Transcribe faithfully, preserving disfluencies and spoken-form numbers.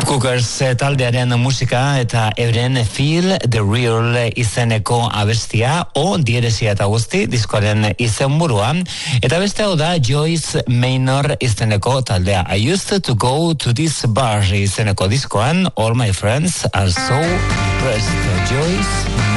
Cookers taldearen musika eta euren Feel the Real izeneko abestia o dieresia eta guzti diskoaren izenburua, eta beste hau da Joyce Maynor izeneko taldea. I used to go to this bar izeneko diskoan All My Friends Are So Impressed. Joyce